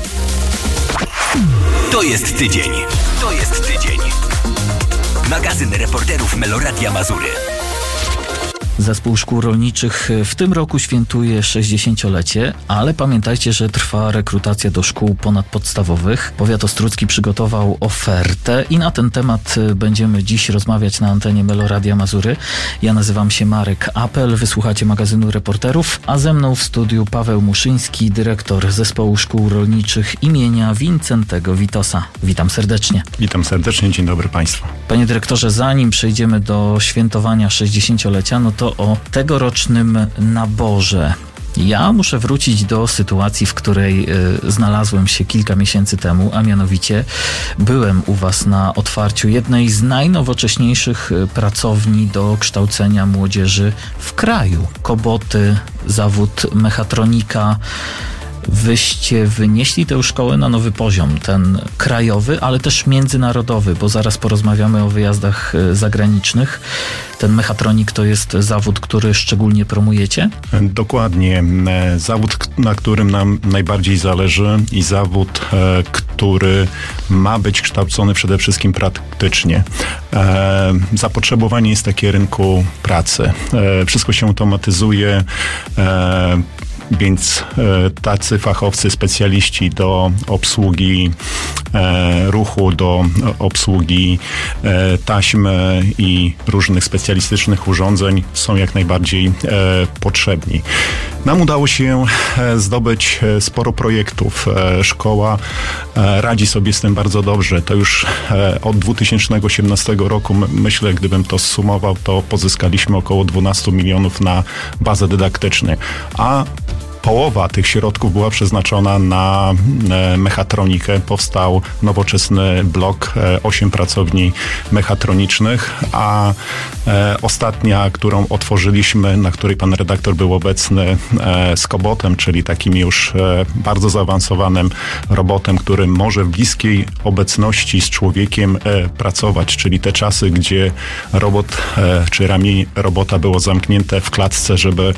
To jest tydzień. To jest tydzień. Magazyn reporterów Meloradia Mazury. Zespół Szkół Rolniczych w tym roku świętuje sześćdziesięciolecie, ale pamiętajcie, że trwa rekrutacja do szkół ponadpodstawowych. Powiat ostródzki przygotował ofertę i na ten temat będziemy dziś rozmawiać na antenie Meloradia Mazury. Ja nazywam się Marek Apel, wysłuchacie magazynu reporterów, a ze mną w studiu Paweł Muszyński, dyrektor Zespołu Szkół Rolniczych imienia Wincentego Witosa. Witam serdecznie. Witam serdecznie, dzień dobry Państwu. Panie dyrektorze, zanim przejdziemy do świętowania sześćdziesięciolecia, no to o tegorocznym naborze. Ja muszę wrócić do sytuacji, w której y, znalazłem się kilka miesięcy temu, a mianowicie byłem u was na otwarciu jednej z najnowocześniejszych pracowni do kształcenia młodzieży w kraju. Koboty, zawód mechatronika. Wyście wynieśli tę szkołę na nowy poziom, ten krajowy, ale też międzynarodowy, bo zaraz porozmawiamy o wyjazdach zagranicznych. Ten mechatronik to jest zawód, który szczególnie promujecie? Dokładnie. Zawód, na którym nam najbardziej zależy i zawód, który ma być kształcony przede wszystkim praktycznie. Zapotrzebowanie jest takie rynku pracy. Wszystko się automatyzuje, więc e, tacy fachowcy, specjaliści do obsługi e, ruchu, do obsługi e, taśm i różnych specjalistycznych urządzeń są jak najbardziej e, potrzebni. Nam udało się e, zdobyć sporo projektów. E, szkoła e, radzi sobie z tym bardzo dobrze. To już e, od dwa tysiące osiemnastego roku, my, myślę, gdybym to sumował, to pozyskaliśmy około dwanaście milionów na bazę dydaktyczną. A połowa tych środków była przeznaczona na mechatronikę. Powstał nowoczesny blok, osiem pracowni mechatronicznych, a ostatnia, którą otworzyliśmy, na której pan redaktor był obecny, z kobotem, czyli takim już bardzo zaawansowanym robotem, który może w bliskiej obecności z człowiekiem pracować, czyli te czasy, gdzie robot czy ramię robota było zamknięte w klatce, żeby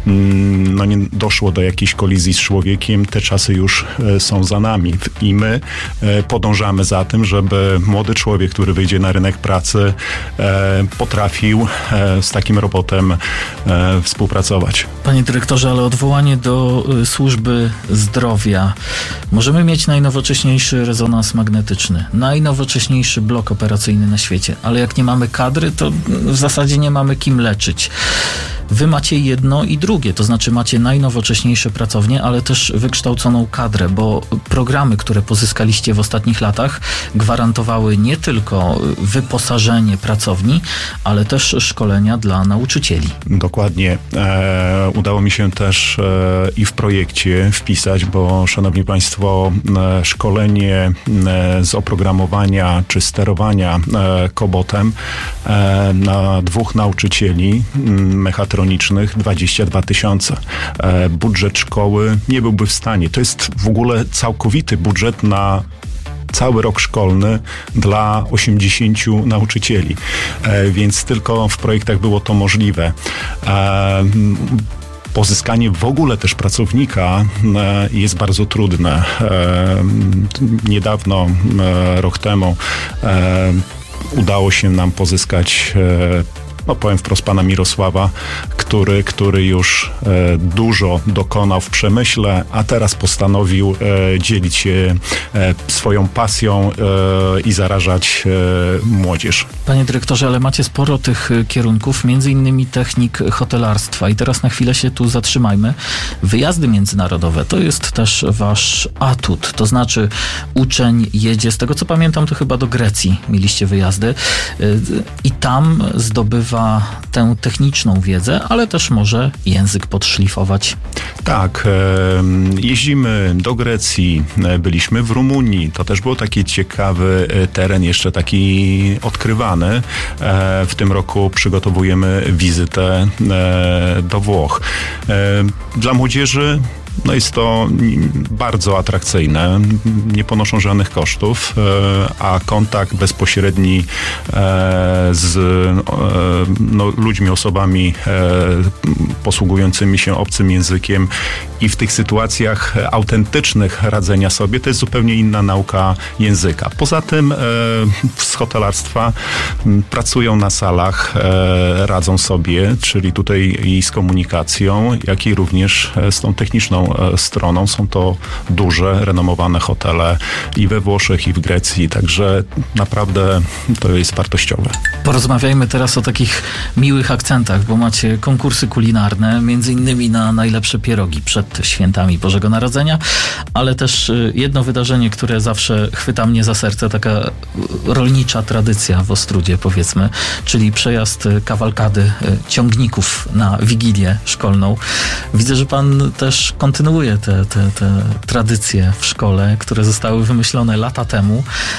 no, nie doszło do jakiejś kolizji z człowiekiem, te czasy już e, są za nami i my e, podążamy za tym, żeby młody człowiek, który wyjdzie na rynek pracy, e, potrafił e, z takim robotem e, współpracować. Panie dyrektorze, ale odwołanie do y, służby zdrowia. Możemy mieć najnowocześniejszy rezonans magnetyczny, najnowocześniejszy blok operacyjny na świecie, ale jak nie mamy kadry, to w zasadzie nie mamy kim leczyć. Wy macie jedno i drugie, to znaczy macie najnowocześniejsze pracownie, ale też wykształconą kadrę, bo programy, które pozyskaliście w ostatnich latach, gwarantowały nie tylko wyposażenie pracowni, ale też szkolenia dla nauczycieli. Dokładnie. E, udało mi się też e, i w projekcie wpisać, bo szanowni państwo, e, szkolenie e, z oprogramowania czy sterowania e, kobotem e, na dwóch nauczycieli mechatronicznych dwadzieścia dwa tysiące. E, budżet szkoły nie byłby w stanie. To jest w ogóle całkowity budżet na cały rok szkolny dla osiemdziesięciu nauczycieli. E, więc tylko w projektach było to możliwe. E, Pozyskanie w ogóle też pracownika e, jest bardzo trudne. E, niedawno, e, rok temu, e, udało się nam pozyskać e, no powiem wprost pana Mirosława, który, który już e, dużo dokonał w przemyśle, a teraz postanowił e, dzielić się e, swoją pasją e, i zarażać e, młodzież. Panie dyrektorze, ale macie sporo tych kierunków, między innymi technik hotelarstwa i teraz na chwilę się tu zatrzymajmy. Wyjazdy międzynarodowe to jest też wasz atut, to znaczy uczeń jedzie, z tego co pamiętam, to chyba do Grecji mieliście wyjazdy i tam zdobywa tę techniczną wiedzę, ale też może język podszlifować. Tak, jeździmy do Grecji, byliśmy w Rumunii, to też był taki ciekawy teren, jeszcze taki odkrywany. W tym roku przygotowujemy wizytę do Włoch. Dla młodzieży no jest to bardzo atrakcyjne, nie ponoszą żadnych kosztów, a kontakt bezpośredni z no, ludźmi, osobami posługującymi się obcym językiem i w tych sytuacjach autentycznych radzenia sobie, to jest zupełnie inna nauka języka. Poza tym z hotelarstwa pracują na salach, radzą sobie, czyli tutaj i z komunikacją, jak i również z tą techniczną stroną. Są to duże, renomowane hotele i we Włoszech, i w Grecji, także naprawdę to jest wartościowe. Porozmawiajmy teraz o takich miłych akcentach, bo macie konkursy kulinarne, między innymi na najlepsze pierogi przed świętami Bożego Narodzenia, ale też jedno wydarzenie, które zawsze chwyta mnie za serce, taka rolnicza tradycja w Ostródzie, powiedzmy, czyli przejazd kawalkady ciągników na Wigilię szkolną. Widzę, że pan też kontynuuje te, te, te tradycje w szkole, które zostały wymyślone lata temu,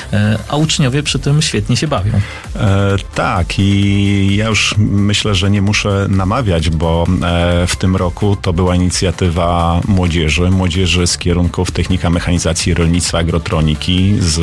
a uczniowie przy tym świetnie się bawią. E, tak i ja już myślę, że nie muszę namawiać, bo e, w tym roku to była inicjatywa młodzieży, młodzieży z kierunków technika mechanizacji, rolnictwa, agrotroniki, z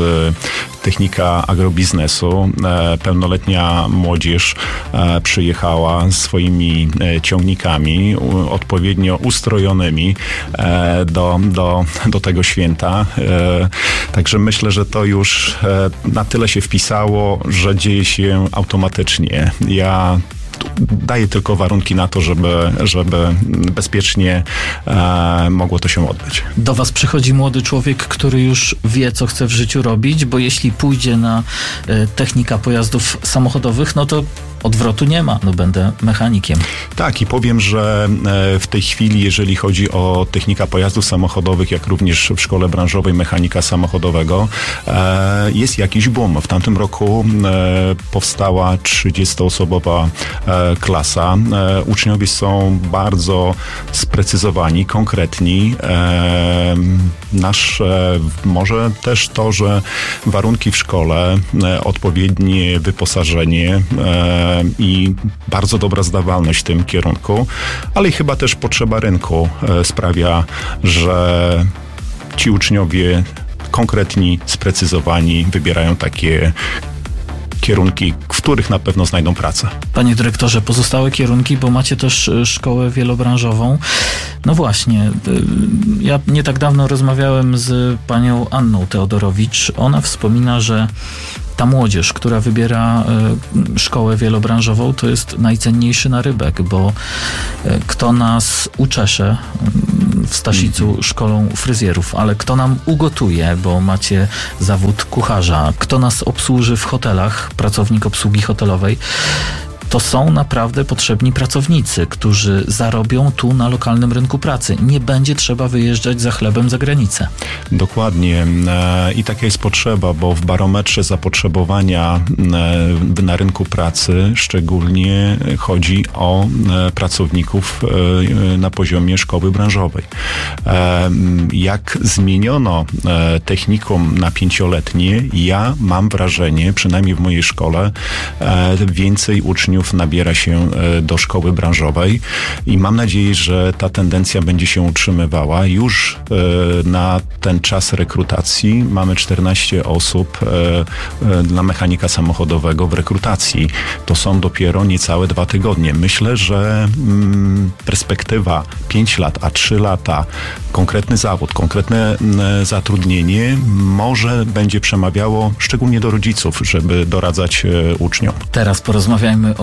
technika agrobiznesu. E, pełnoletnia młodzież e, przyjechała swoimi e, ciągnikami u, odpowiednio ustrojonymi e, do, do, do tego święta. E, także myślę, że to już e, na tyle się wpisało, że dzieje się automatycznie. Ja daję tylko warunki na to, żeby, żeby bezpiecznie e, mogło to się odbyć. Do was przychodzi młody człowiek, który już wie, co chce w życiu robić, bo jeśli pójdzie na e, technika pojazdów samochodowych, no to odwrotu nie ma, no będę mechanikiem. Tak i powiem, że w tej chwili, jeżeli chodzi o technika pojazdów samochodowych, jak również w szkole branżowej mechanika samochodowego, jest jakiś boom. W tamtym roku powstała trzydziestoosobowa klasa. Uczniowie są bardzo sprecyzowani, konkretni. Nasz, może też to, że warunki w szkole, odpowiednie wyposażenie i bardzo dobra zdawalność w tym kierunku, ale i chyba też potrzeba rynku sprawia, że ci uczniowie konkretni, sprecyzowani wybierają takie kierunki, w których na pewno znajdą pracę. Panie dyrektorze, pozostałe kierunki, bo macie też szkołę wielobranżową. No właśnie, ja nie tak dawno rozmawiałem z panią Anną Teodorowicz. Ona wspomina, że ta młodzież, która wybiera y, szkołę wielobranżową, to jest najcenniejszy narybek, bo y, kto nas uczesze y, w Staszicu szkolą fryzjerów, ale kto nam ugotuje, bo macie zawód kucharza, kto nas obsłuży w hotelach, pracownik obsługi hotelowej, to są naprawdę potrzebni pracownicy, którzy zarobią tu na lokalnym rynku pracy. Nie będzie trzeba wyjeżdżać za chlebem za granicę. Dokładnie. I taka jest potrzeba, bo w barometrze zapotrzebowania na rynku pracy szczególnie chodzi o pracowników na poziomie szkoły branżowej. Jak zmieniono technikum na pięcioletnie, ja mam wrażenie, przynajmniej w mojej szkole, więcej uczniów nabiera się do szkoły branżowej i mam nadzieję, że ta tendencja będzie się utrzymywała. Już na ten czas rekrutacji mamy czternaście osób dla mechanika samochodowego w rekrutacji. To są dopiero niecałe dwa tygodnie. Myślę, że perspektywa pięć lat, a trzy lata, konkretny zawód, konkretne zatrudnienie może będzie przemawiało szczególnie do rodziców, żeby doradzać uczniom. Teraz porozmawiajmy o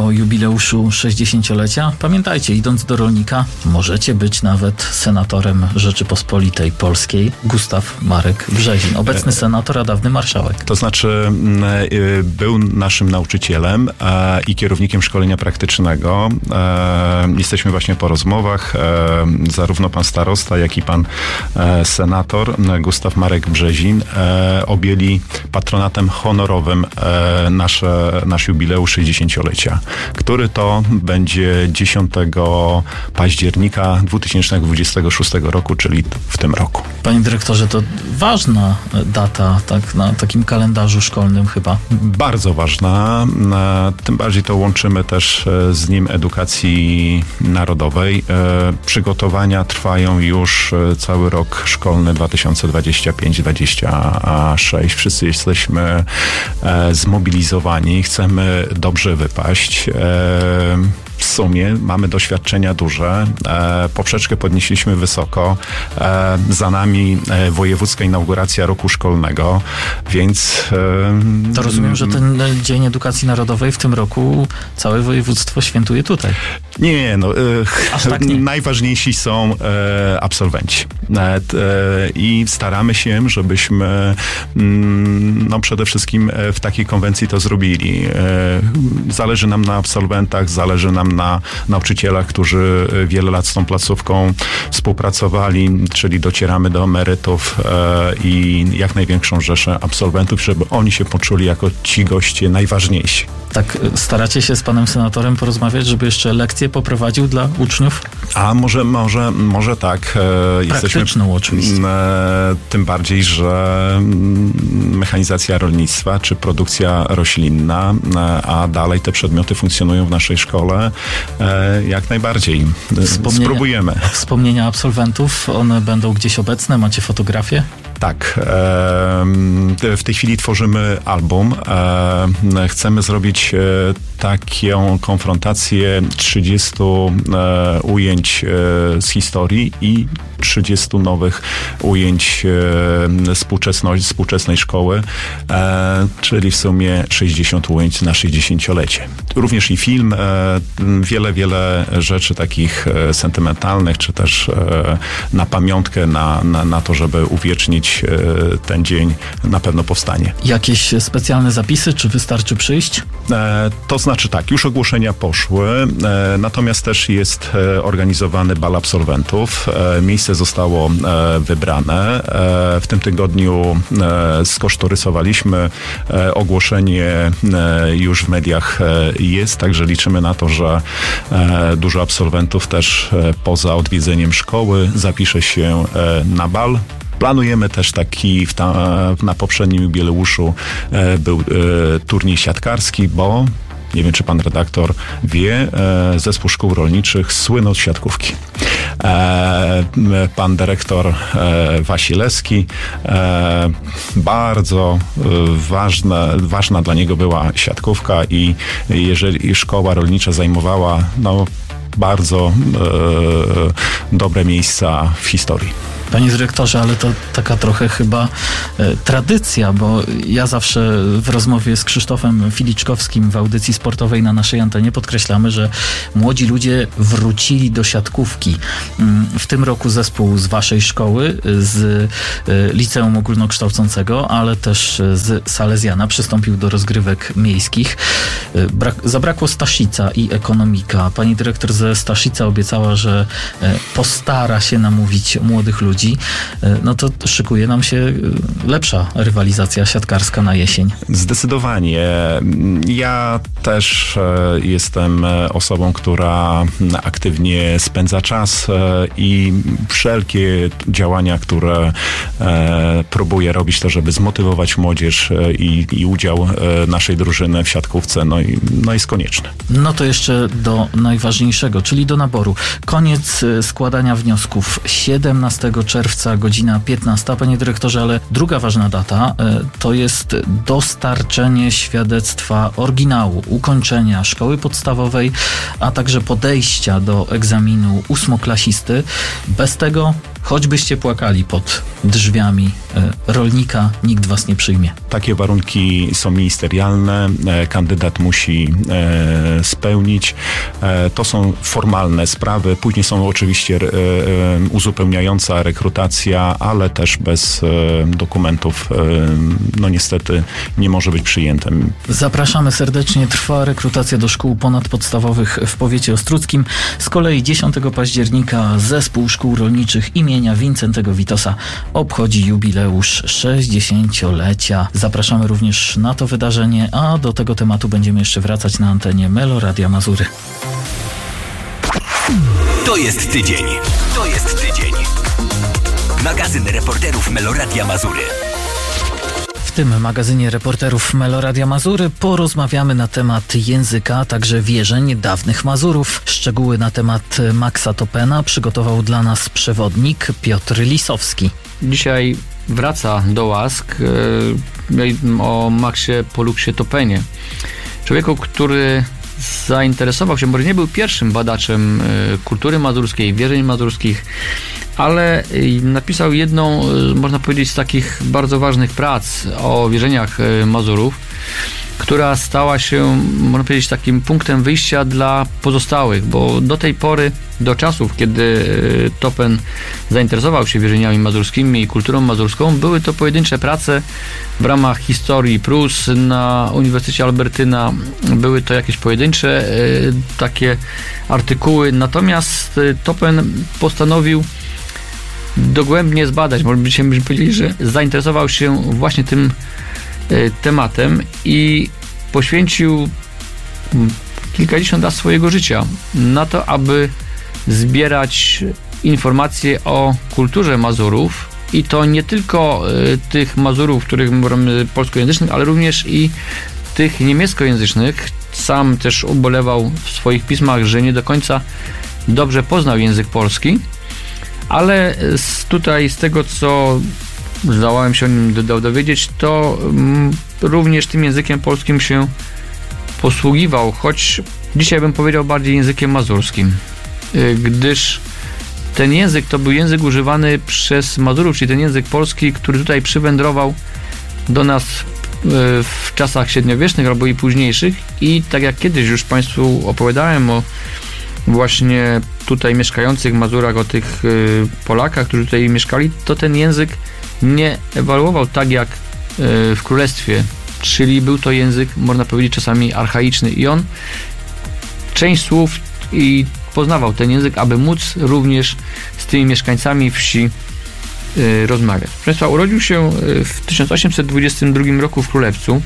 o jubileuszu sześćdziesięciolecia. Pamiętajcie, idąc do rolnika, możecie być nawet senatorem Rzeczypospolitej Polskiej. Gustaw Marek Brzezin, obecny senator, a dawny marszałek. To znaczy był naszym nauczycielem i kierownikiem szkolenia praktycznego. Jesteśmy właśnie po rozmowach. Zarówno pan starosta, jak i pan senator Gustaw Marek Brzezin objęli patronatem honorowym nasze, nasz jubileusz sześćdziesięciolecia, który to będzie dziesiątego października dwa tysiące dwudziestego szóstego roku, czyli w tym roku. Panie dyrektorze, to ważna data tak, na takim kalendarzu szkolnym chyba. Bardzo ważna. Tym bardziej to łączymy też z nim edukacji narodowej. Przygotowania trwają już cały rok szkolny dwa tysiące dwudziesty piąty dwudziesty szósty. Wszyscy jesteśmy zmobilizowani, chcemy dobrze wypaść. W sumie mamy doświadczenia duże. E, poprzeczkę podnieśliśmy wysoko. E, za nami e, wojewódzka inauguracja roku szkolnego, więc... E, to rozumiem, że ten Dzień Edukacji Narodowej w tym roku całe województwo świętuje tutaj. Nie, no. E, Aż tak nie. Najważniejsi są e, absolwenci. E, e, I staramy się, żebyśmy mm, no przede wszystkim w takiej konwencji to zrobili. E, zależy nam na absolwentach, zależy nam na nauczycielach, którzy wiele lat z tą placówką współpracowali, czyli docieramy do emerytów e, i jak największą rzeszę absolwentów, żeby oni się poczuli jako ci goście najważniejsi. Tak, staracie się z panem senatorem porozmawiać, żeby jeszcze lekcję poprowadził dla uczniów? A może, może, może tak. E, Praktyczną jesteśmy, oczywiście. E, tym bardziej, że mechanizacja rolnictwa czy produkcja roślinna, e, a dalej te przedmioty funkcjonują w naszej szkole, e, jak najbardziej. Wspomnienia, Spróbujemy. Wspomnienia absolwentów, one będą gdzieś obecne? Macie fotografie? Tak. W tej chwili tworzymy album. Chcemy zrobić taką konfrontację trzydziestu ujęć z historii i trzydziestu nowych ujęć współczesnej, współczesnej szkoły, czyli w sumie sześćdziesiąt ujęć na sześćdziesięciolecie. Również i film, wiele, wiele rzeczy takich sentymentalnych, czy też na pamiątkę, na, na, na to, żeby uwiecznić ten dzień, na pewno powstanie. Jakieś specjalne zapisy, czy wystarczy przyjść? E, to znaczy tak, już ogłoszenia poszły, e, natomiast też jest e, organizowany bal absolwentów. E, miejsce zostało e, wybrane. E, w tym tygodniu e, skosztorysowaliśmy. E, ogłoszenie e, już w mediach e, jest, także liczymy na to, że e, dużo absolwentów też e, poza odwiedzeniem szkoły zapisze się e, na bal. Planujemy też taki, w ta, na poprzednim jubileuszu e, był e, turniej siatkarski, bo nie wiem, czy pan redaktor wie, e, zespół szkół rolniczych słynął z siatkówki. E, pan dyrektor e, Wasilewski, e, bardzo e, ważna, ważna dla niego była siatkówka i jeżeli szkoła rolnicza zajmowała no, bardzo e, dobre miejsca w historii. Panie dyrektorze, ale to taka trochę chyba e, tradycja, bo ja zawsze w rozmowie z Krzysztofem Filiczkowskim w audycji sportowej na naszej antenie podkreślamy, że młodzi ludzie wrócili do siatkówki. W tym roku zespół z waszej szkoły, z e, Liceum Ogólnokształcącego, ale też z Salezjana przystąpił do rozgrywek miejskich. E, brak, zabrakło Staszica i ekonomika. Pani dyrektor ze Staszica obiecała, że e, postara się namówić młodych ludzi. No to szykuje nam się lepsza rywalizacja siatkarska na jesień. Zdecydowanie. Ja też jestem osobą, która aktywnie spędza czas i wszelkie działania, które próbuję robić, to żeby zmotywować młodzież i, i udział naszej drużyny w siatkówce, no, i, no jest konieczny. No to jeszcze do najważniejszego, czyli do naboru. Koniec składania wniosków siedemnastego czerwca, godzina piętnasta. Panie dyrektorze, ale druga ważna data to jest dostarczenie świadectwa oryginału, ukończenia szkoły podstawowej, a także podejścia do egzaminu ósmoklasisty. Bez tego choćbyście płakali pod drzwiami rolnika, nikt was nie przyjmie. Takie warunki są ministerialne, kandydat musi spełnić. To są formalne sprawy, później są oczywiście uzupełniająca rekrutacja, ale też bez dokumentów no niestety nie może być przyjętym. Zapraszamy serdecznie. Trwa rekrutacja do szkół ponadpodstawowych w powiecie ostródzkim. Z kolei dziesiątego października Zespół Szkół Rolniczych imienia Wincentego Witosa obchodzi jubileusz sześćdziesięciolecia. Zapraszamy również na to wydarzenie, a do tego tematu będziemy jeszcze wracać na antenie Meloradia Mazury. To jest tydzień. To jest tydzień. Magazyn reporterów Meloradia Mazury. W tym magazynie reporterów Meloradia Mazury porozmawiamy na temat języka, a także wierzeń dawnych Mazurów. Szczegóły na temat Maxa Topena przygotował dla nas przewodnik Piotr Lisowski. Dzisiaj wraca do łask e, o Maxie Poluksie Topenie. Człowieku, który zainteresował się, może nie był pierwszym badaczem e, kultury mazurskiej, wierzeń mazurskich, ale napisał jedną, można powiedzieć, z takich bardzo ważnych prac o wierzeniach Mazurów, która stała się, można powiedzieć, takim punktem wyjścia dla pozostałych, bo do tej pory, do czasów, kiedy Topen zainteresował się wierzeniami mazurskimi i kulturą mazurską, były to pojedyncze prace w ramach historii Prus na Uniwersytecie Albertyna, były to jakieś pojedyncze takie artykuły, natomiast Topen postanowił dogłębnie zbadać, może byśmy powiedzieli, że zainteresował się właśnie tym y, tematem i poświęcił kilkadziesiąt lat swojego życia na to, aby zbierać informacje o kulturze Mazurów i to nie tylko y, tych Mazurów, których mówimy polskojęzycznych, ale również i tych niemieckojęzycznych. Sam też ubolewał w swoich pismach, że nie do końca dobrze poznał język polski. Ale z tutaj z tego, co zdołałem się o nim do, dowiedzieć, to mm, również tym językiem polskim się posługiwał, choć dzisiaj bym powiedział bardziej językiem mazurskim, y, gdyż ten język to był język używany przez Mazurów, czyli ten język polski, który tutaj przywędrował do nas y, w czasach średniowiecznych albo i późniejszych i tak jak kiedyś już Państwu opowiadałem o właśnie tutaj mieszkających Mazurach, o tych y, Polakach, którzy tutaj mieszkali, to ten język nie ewoluował tak jak y, w Królestwie, czyli był to język, można powiedzieć, czasami archaiczny i on część słów i poznawał ten język, aby móc również z tymi mieszkańcami wsi y, rozmawiać. Proszę Państwa, urodził się w tysiąc osiemset dwudziestym drugim roku w Królewcu.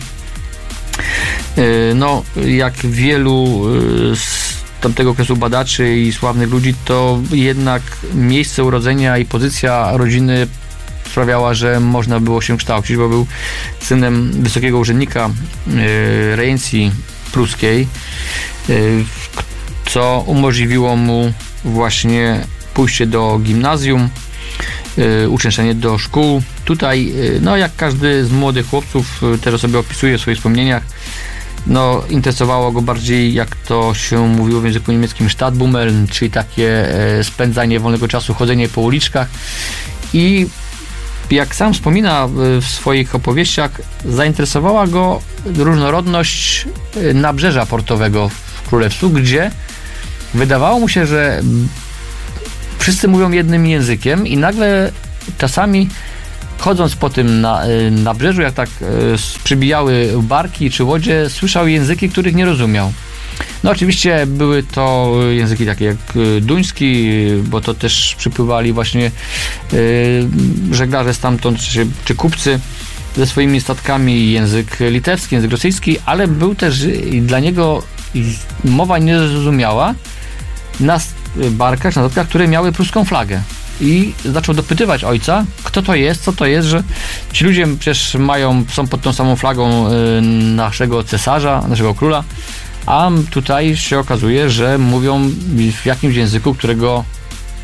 Y, no, jak wielu y, z tamtego okresu badaczy i sławnych ludzi, to jednak miejsce urodzenia i pozycja rodziny sprawiała, że można było się kształcić, bo był synem wysokiego urzędnika y, rejencji pruskiej, y, co umożliwiło mu właśnie pójście do gimnazjum, y, uczęszczanie do szkół. Tutaj, y, no jak każdy z młodych chłopców, y, też sobie opisuje w swoich wspomnieniach, no, interesowało go bardziej, jak to się mówiło w języku niemieckim, Stadtbummeln, czyli takie e, spędzanie wolnego czasu, chodzenie po uliczkach i jak sam wspomina w swoich opowieściach, zainteresowała go różnorodność nabrzeża portowego w Królewcu, gdzie wydawało mu się, że wszyscy mówią jednym językiem i nagle czasami chodząc po tym na, nabrzeżu, jak tak e, przybijały barki czy łodzie, słyszał języki, których nie rozumiał. No oczywiście były to języki takie jak duński, bo to też przypływali właśnie e, żeglarze stamtąd, czy, czy kupcy ze swoimi statkami, język litewski, język rosyjski, ale był też dla niego mowa niezrozumiała na barkach, na statkach, które miały pruską flagę. I zaczął dopytywać ojca, kto to jest, co to jest, że ci ludzie przecież mają, są pod tą samą flagą y, naszego cesarza, naszego króla, a tutaj się okazuje, że mówią w jakimś języku, którego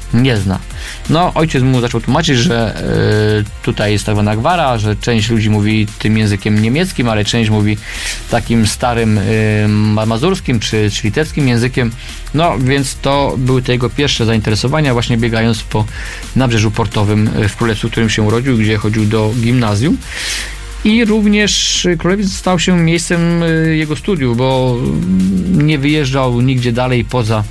nie zna. No, ojciec mu zaczął tłumaczyć, że y, tutaj jest tak zwana gwara, że część ludzi mówi tym językiem niemieckim, ale część mówi takim starym y, mazurskim czy, czy litewskim językiem. No, więc to były te jego pierwsze zainteresowania, właśnie biegając po nabrzeżu portowym w Królewcu, w którym się urodził, gdzie chodził do gimnazjum. I również Królewiec stał się miejscem jego studiów, bo nie wyjeżdżał nigdzie dalej poza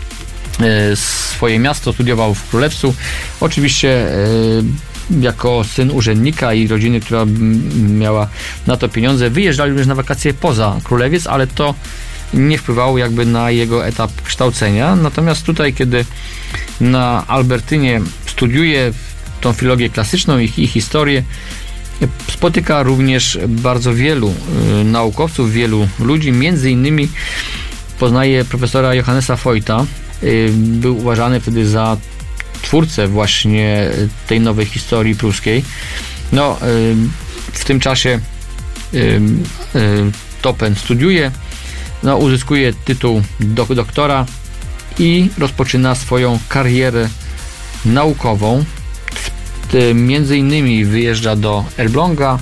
swoje miasto, studiował w Królewcu. Oczywiście jako syn urzędnika i rodziny, która miała na to pieniądze, wyjeżdżali również na wakacje poza Królewiec, ale to nie wpływało jakby na jego etap kształcenia. Natomiast tutaj, kiedy na Albertynie studiuje tą filologię klasyczną i, i historię, spotyka również bardzo wielu y, naukowców, wielu ludzi, między innymi poznaje profesora Johannesa Voigta. Y, był uważany wtedy za twórcę właśnie tej nowej historii pruskiej. No, y, w tym czasie y, y, Topen studiuje, no, uzyskuje tytuł do, doktora i rozpoczyna swoją karierę naukową. Między innymi wyjeżdża do Elbląga,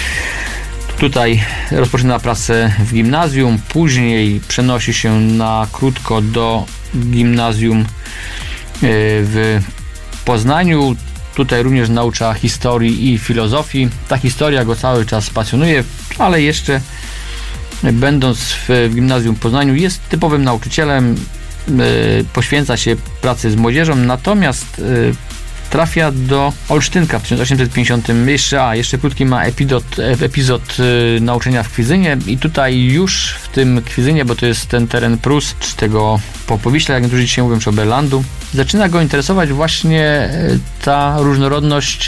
tutaj rozpoczyna pracę w gimnazjum, później przenosi się na krótko do gimnazjum w Poznaniu, tutaj również naucza historii i filozofii. Ta historia go cały czas pasjonuje, ale jeszcze będąc w gimnazjum w Poznaniu jest typowym nauczycielem, poświęca się pracy z młodzieżą, natomiast trafia do Olsztynka w tysiąc osiemset pięćdziesiątym. Jeszcze, a, jeszcze krótki ma epizod, epizod y, nauczenia w Kwizynie i tutaj już w tym Kwizynie, bo to jest ten teren Prus, czy tego po Powiśle, jak niektórzy dzisiaj mówią, czy Oberlandu, zaczyna go interesować właśnie y, ta różnorodność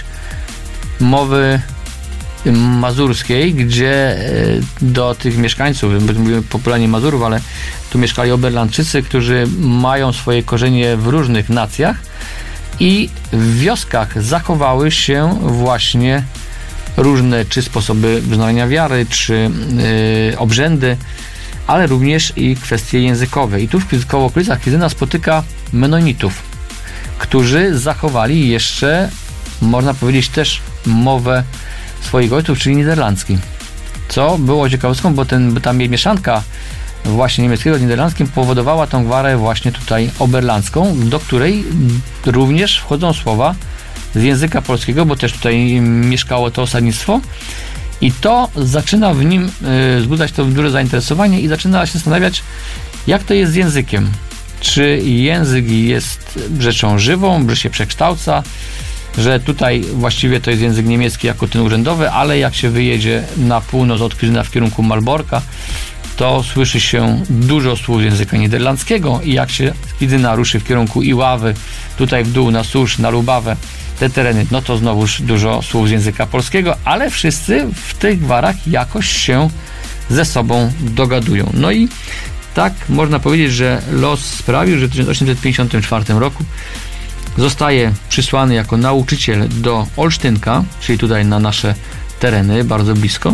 mowy mazurskiej, gdzie y, do tych mieszkańców, mówimy popularnie Mazurów, ale tu mieszkali Oberlandczycy, którzy mają swoje korzenie w różnych nacjach, i w wioskach zachowały się właśnie różne czy sposoby wyznawania wiary, czy yy, obrzędy, ale również i kwestie językowe. I tu w koło okolicach Kwizyna spotyka menonitów, którzy zachowali jeszcze, można powiedzieć, też mowę swoich ojców, czyli niderlandzki. Co było ciekawostką, bo, ten, bo ta mieszanka właśnie niemieckiego z niderlandzkim powodowała tą gwarę właśnie tutaj oberlandzką, do której również wchodzą słowa z języka polskiego, bo też tutaj mieszkało to osadnictwo i to zaczyna w nim y, wzbudzać to duże zainteresowanie i zaczyna się zastanawiać, jak to jest z językiem. Czy język jest rzeczą żywą, że się przekształca, że tutaj właściwie to jest język niemiecki jako ten urzędowy, ale jak się wyjedzie na północ od Kwizyna w kierunku Malborka, to słyszy się dużo słów języka niderlandzkiego i jak się z Kwizyna ruszy w kierunku Iławy, tutaj w dół na Susz, na Lubawę, te tereny, no to znowuż dużo słów z języka polskiego, ale wszyscy w tych gwarach jakoś się ze sobą dogadują. No i tak można powiedzieć, że los sprawił, że w tysiąc osiemset pięćdziesiątym czwartym roku zostaje przysłany jako nauczyciel do Olsztynka, czyli tutaj na nasze tereny, bardzo blisko,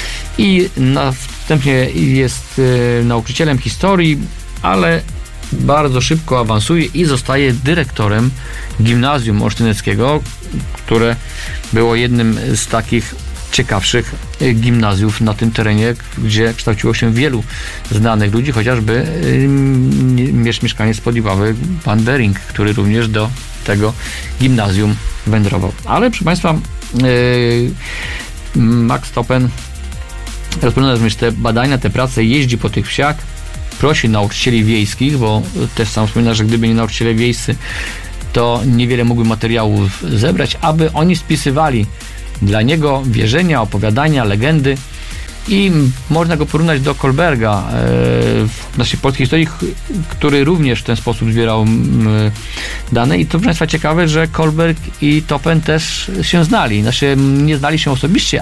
i następnie jest y, nauczycielem historii, ale bardzo szybko awansuje i zostaje dyrektorem gimnazjum olsztyneckiego, które było jednym z takich ciekawszych gimnazjów na tym terenie, gdzie kształciło się wielu znanych ludzi, chociażby y, mieszkaniec spod Iławy, pan Bering, który również do tego gimnazjum wędrował. Ale proszę Państwa, y, Max Topen rozpoczyna również te badania, te prace, jeździ po tych wsiach, prosi nauczycieli wiejskich, bo też sam wspomina, że gdyby nie nauczyciele wiejscy, to niewiele mógłby materiałów zebrać, aby oni spisywali dla niego wierzenia, opowiadania, legendy i można go porównać do Kolberga w naszej polskiej historii, który również w ten sposób zbierał dane i to, proszę Państwa, ciekawe, że Kolberg i Topen też się znali, znaczy nie znali się osobiście,